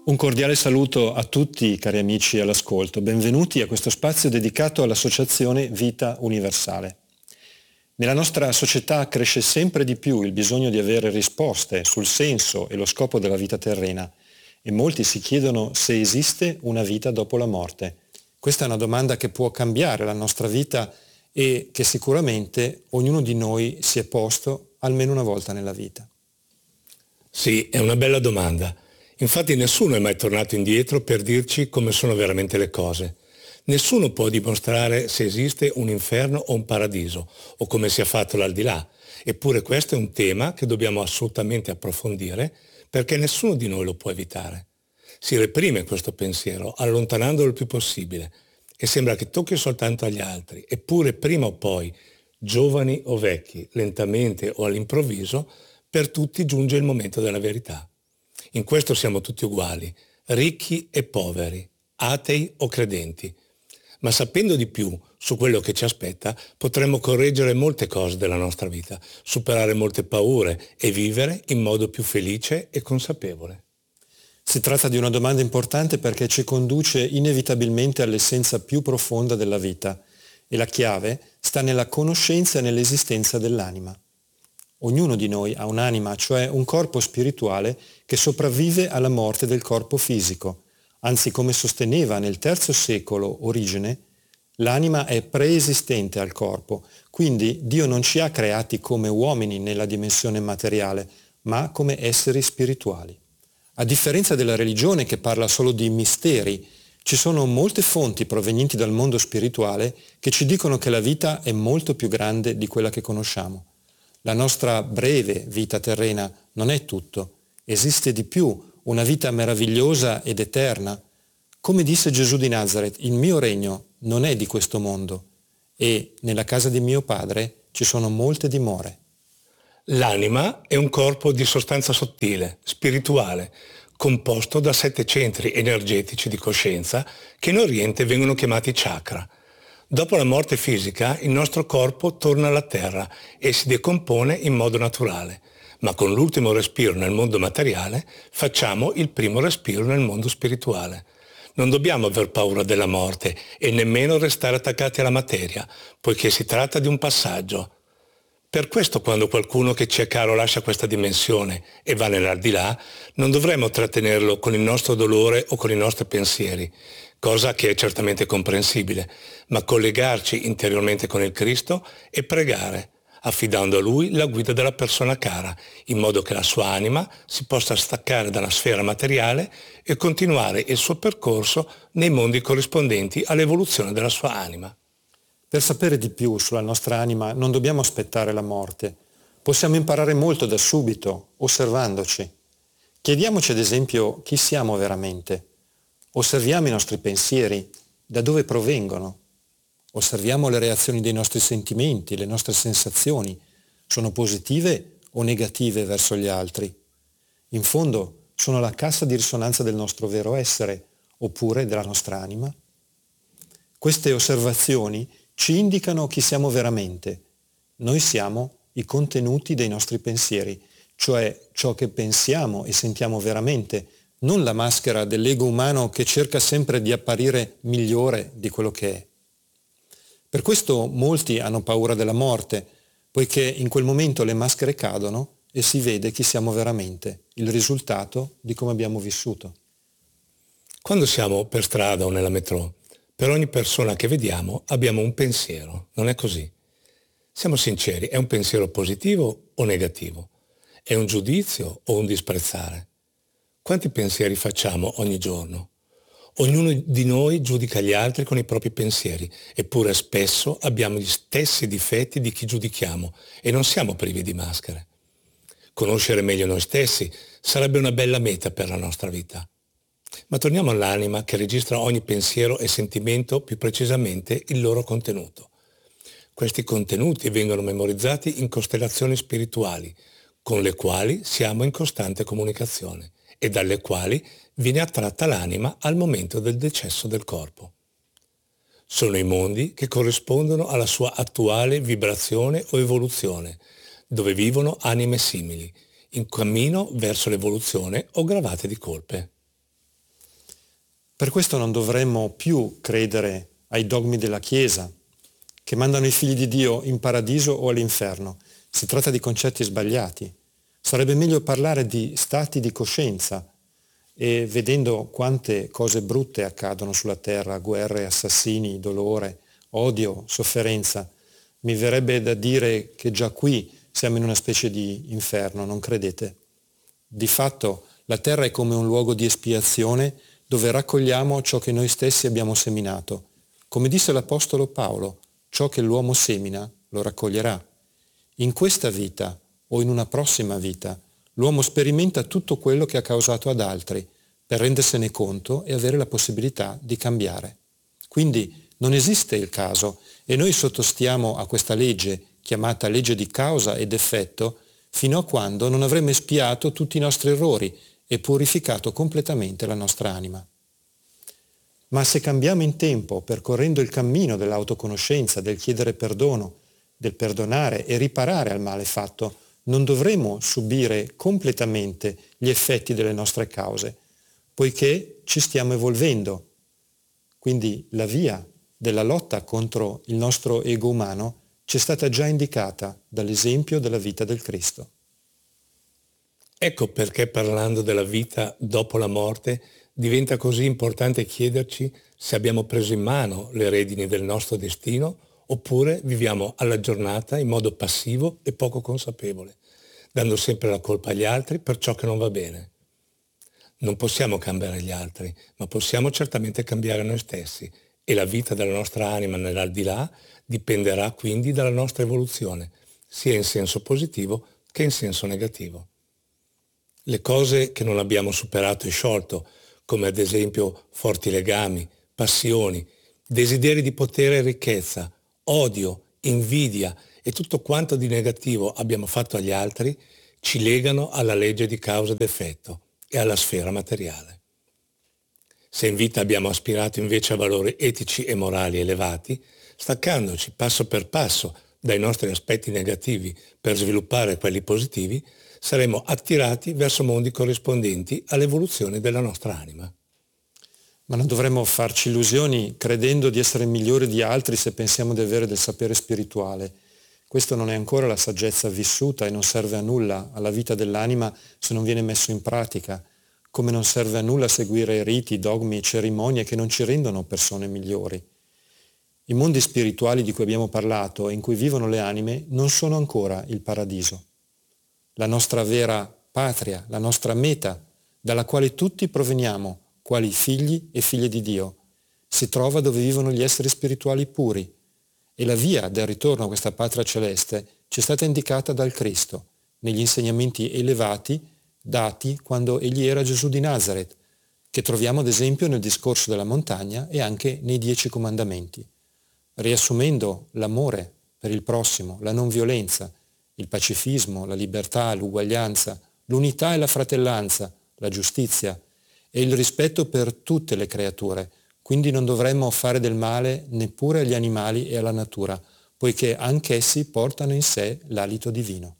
Un cordiale saluto a tutti cari amici all'ascolto, benvenuti a questo spazio dedicato all'Associazione Vita Universale. Nella nostra società cresce sempre di più il bisogno di avere risposte sul senso e lo scopo della vita terrena e molti si chiedono se esiste una vita dopo la morte. Questa è una domanda che può cambiare la nostra vita e che sicuramente ognuno di noi si è posto almeno una volta nella vita. Sì, è una bella domanda. Infatti nessuno è mai tornato indietro per dirci come sono veramente le cose. Nessuno può dimostrare se esiste un inferno o un paradiso, o come sia fatto l'aldilà. Eppure questo è un tema che dobbiamo assolutamente approfondire, perché nessuno di noi lo può evitare. Si reprime questo pensiero, allontanandolo il più possibile, e sembra che tocchi soltanto agli altri. Eppure prima o poi, giovani o vecchi, lentamente o all'improvviso, per tutti giunge il momento della verità. In questo siamo tutti uguali, ricchi e poveri, atei o credenti. Ma sapendo di più su quello che ci aspetta, potremo correggere molte cose della nostra vita, superare molte paure e vivere in modo più felice e consapevole. Si tratta di una domanda importante perché ci conduce inevitabilmente all'essenza più profonda della vita e la chiave sta nella conoscenza e nell'esistenza dell'anima. Ognuno di noi ha un'anima, cioè un corpo spirituale che sopravvive alla morte del corpo fisico. Anzi, come sosteneva nel III secolo Origene, l'anima è preesistente al corpo, quindi Dio non ci ha creati come uomini nella dimensione materiale, ma come esseri spirituali. A differenza della religione che parla solo di misteri, ci sono molte fonti provenienti dal mondo spirituale che ci dicono che la vita è molto più grande di quella che conosciamo. La nostra breve vita terrena non è tutto, esiste di più, una vita meravigliosa ed eterna. Come disse Gesù di Nazaret, il mio regno non è di questo mondo e nella casa di mio padre ci sono molte dimore. L'anima è un corpo di sostanza sottile, spirituale, composto da 7 centri energetici di coscienza che in Oriente vengono chiamati chakra. Dopo la morte fisica, il nostro corpo torna alla terra e si decompone in modo naturale, ma con l'ultimo respiro nel mondo materiale facciamo il primo respiro nel mondo spirituale. Non dobbiamo aver paura della morte e nemmeno restare attaccati alla materia, poiché si tratta di un passaggio. Per questo quando qualcuno che ci è caro lascia questa dimensione e va nell'aldilà, non dovremmo trattenerlo con il nostro dolore o con i nostri pensieri, cosa che è certamente comprensibile, ma collegarci interiormente con il Cristo e pregare, affidando a Lui la guida della persona cara, in modo che la sua anima si possa staccare dalla sfera materiale e continuare il suo percorso nei mondi corrispondenti all'evoluzione della sua anima. Per sapere di più sulla nostra anima non dobbiamo aspettare la morte. Possiamo imparare molto da subito, osservandoci. Chiediamoci ad esempio chi siamo veramente. Osserviamo i nostri pensieri, da dove provengono. Osserviamo le reazioni dei nostri sentimenti, le nostre sensazioni. Sono positive o negative verso gli altri? In fondo sono la cassa di risonanza del nostro vero essere, oppure della nostra anima? Queste osservazioni ci indicano chi siamo veramente. Noi siamo i contenuti dei nostri pensieri, cioè ciò che pensiamo e sentiamo veramente, non la maschera dell'ego umano che cerca sempre di apparire migliore di quello che è. Per questo molti hanno paura della morte, poiché in quel momento le maschere cadono e si vede chi siamo veramente, il risultato di come abbiamo vissuto. Quando siamo per strada o nella metro, per ogni persona che vediamo abbiamo un pensiero, non è così? Siamo sinceri, è un pensiero positivo o negativo? È un giudizio o un disprezzare? Quanti pensieri facciamo ogni giorno? Ognuno di noi giudica gli altri con i propri pensieri, eppure spesso abbiamo gli stessi difetti di chi giudichiamo e non siamo privi di maschere. Conoscere meglio noi stessi sarebbe una bella meta per la nostra vita. Ma torniamo all'anima che registra ogni pensiero e sentimento, più precisamente il loro contenuto. Questi contenuti vengono memorizzati in costellazioni spirituali, con le quali siamo in costante comunicazione e dalle quali viene attratta l'anima al momento del decesso del corpo. Sono i mondi che corrispondono alla sua attuale vibrazione o evoluzione, dove vivono anime simili, in cammino verso l'evoluzione o gravate di colpe. Per questo non dovremmo più credere ai dogmi della Chiesa, che mandano i figli di Dio in paradiso o all'inferno. Si tratta di concetti sbagliati. Sarebbe meglio parlare di stati di coscienza e vedendo quante cose brutte accadono sulla terra, guerre, assassini, dolore, odio, sofferenza, mi verrebbe da dire che già qui siamo in una specie di inferno, non credete? Di fatto la terra è come un luogo di espiazione dove raccogliamo ciò che noi stessi abbiamo seminato. Come disse l'Apostolo Paolo, ciò che l'uomo semina lo raccoglierà. In questa vita o in una prossima vita, l'uomo sperimenta tutto quello che ha causato ad altri per rendersene conto e avere la possibilità di cambiare. Quindi non esiste il caso e noi sottostiamo a questa legge, chiamata legge di causa ed effetto, fino a quando non avremo espiato tutti i nostri errori e purificato completamente la nostra anima. Ma se cambiamo in tempo, percorrendo il cammino dell'autoconoscenza, del chiedere perdono, del perdonare e riparare al male fatto, non dovremo subire completamente gli effetti delle nostre cause, poiché ci stiamo evolvendo. Quindi la via della lotta contro il nostro ego umano ci è stata già indicata dall'esempio della vita del Cristo. Ecco perché parlando della vita dopo la morte diventa così importante chiederci se abbiamo preso in mano le redini del nostro destino oppure viviamo alla giornata in modo passivo e poco consapevole, dando sempre la colpa agli altri per ciò che non va bene. Non possiamo cambiare gli altri, ma possiamo certamente cambiare noi stessi e la vita della nostra anima nell'aldilà dipenderà quindi dalla nostra evoluzione, sia in senso positivo che in senso negativo. Le cose che non abbiamo superato e sciolto, come ad esempio forti legami, passioni, desideri di potere e ricchezza, odio, invidia e tutto quanto di negativo abbiamo fatto agli altri, ci legano alla legge di causa ed effetto e alla sfera materiale. Se in vita abbiamo aspirato invece a valori etici e morali elevati, staccandoci passo per passo dai nostri aspetti negativi per sviluppare quelli positivi, saremo attirati verso mondi corrispondenti all'evoluzione della nostra anima. Ma non dovremmo farci illusioni credendo di essere migliori di altri se pensiamo di avere del sapere spirituale. Questo non è ancora la saggezza vissuta e non serve a nulla alla vita dell'anima se non viene messo in pratica, come non serve a nulla seguire riti, dogmi e cerimonie che non ci rendono persone migliori. I mondi spirituali di cui abbiamo parlato e in cui vivono le anime non sono ancora il paradiso. La nostra vera patria, la nostra meta, dalla quale tutti proveniamo, quali figli e figlie di Dio, si trova dove vivono gli esseri spirituali puri, e la via del ritorno a questa patria celeste ci è stata indicata dal Cristo, negli insegnamenti elevati dati quando egli era Gesù di Nazaret, che troviamo ad esempio nel discorso della montagna e anche nei 10 comandamenti, riassumendo l'amore per il prossimo, la non violenza, il pacifismo, la libertà, l'uguaglianza, l'unità e la fratellanza, la giustizia e il rispetto per tutte le creature. Quindi non dovremmo fare del male neppure agli animali e alla natura, poiché anch'essi portano in sé l'alito divino.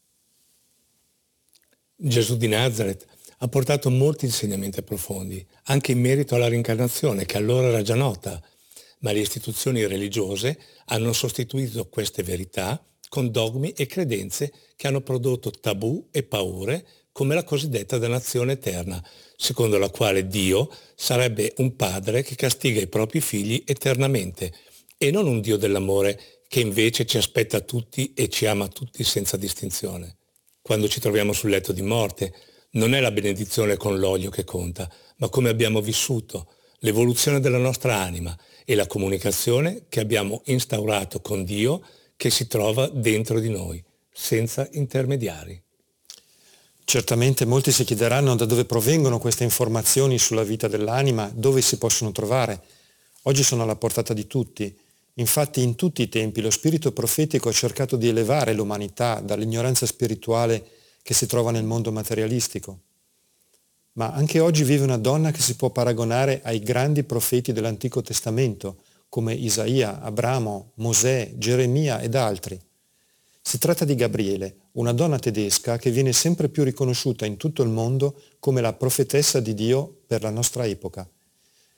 Gesù di Nazaret ha portato molti insegnamenti profondi, anche in merito alla reincarnazione, che allora era già nota, ma le istituzioni religiose hanno sostituito queste verità con dogmi e credenze che hanno prodotto tabù e paure come la cosiddetta dannazione eterna, secondo la quale Dio sarebbe un padre che castiga i propri figli eternamente e non un Dio dell'amore che invece ci aspetta tutti e ci ama tutti senza distinzione. Quando ci troviamo sul letto di morte, non è la benedizione con l'olio che conta, ma come abbiamo vissuto, l'evoluzione della nostra anima e la comunicazione che abbiamo instaurato con Dio che si trova dentro di noi, senza intermediari. Certamente molti si chiederanno da dove provengono queste informazioni sulla vita dell'anima, dove si possono trovare. Oggi sono alla portata di tutti. Infatti in tutti i tempi lo spirito profetico ha cercato di elevare l'umanità dall'ignoranza spirituale che si trova nel mondo materialistico. Ma anche oggi vive una donna che si può paragonare ai grandi profeti dell'Antico Testamento, come Isaia, Abramo, Mosè, Geremia ed altri. Si tratta di Gabriele, una donna tedesca che viene sempre più riconosciuta in tutto il mondo come la profetessa di Dio per la nostra epoca.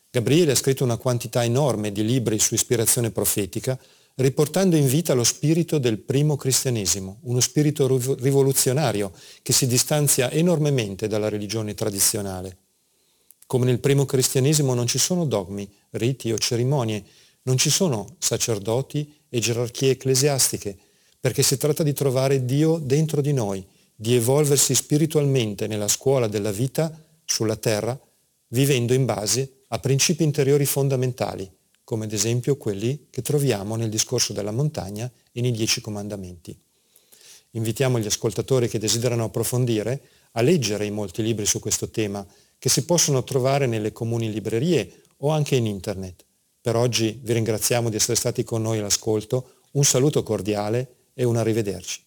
Gabriele ha scritto una quantità enorme di libri su ispirazione profetica, riportando in vita lo spirito del primo cristianesimo, uno spirito rivoluzionario che si distanzia enormemente dalla religione tradizionale. Come nel primo cristianesimo non ci sono dogmi, riti o cerimonie, non ci sono sacerdoti e gerarchie ecclesiastiche, perché si tratta di trovare Dio dentro di noi, di evolversi spiritualmente nella scuola della vita sulla terra, vivendo in base a principi interiori fondamentali, come ad esempio quelli che troviamo nel discorso della montagna e nei 10 comandamenti. Invitiamo gli ascoltatori che desiderano approfondire a leggere i molti libri su questo tema che si possono trovare nelle comuni librerie o anche in internet. Per oggi vi ringraziamo di essere stati con noi all'ascolto, un saluto cordiale e un arrivederci.